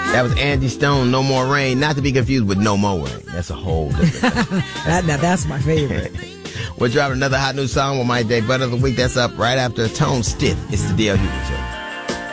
That was Angie Stone, No More Rain. Not to be confused with No More Rain. That's a whole different thing. That's my favorite. We're dropping another hot new song with my day butt of the week. That's up right after Tone Stiff. It's the D.L. Hughley Show.